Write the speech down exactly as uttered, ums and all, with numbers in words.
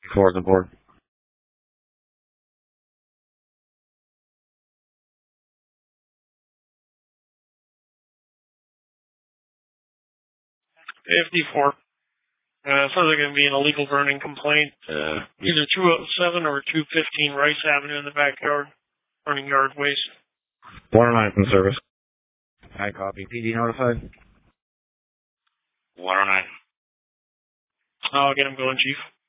For the board. fifty-four. Uh, sounds like going to be an illegal burning complaint. Uh, either two oh seven or two fifteen Rice Avenue in the backyard. Burning yard waste. one oh nine from service. I copy. P D notified. one oh nine. I'll get him going, Chief.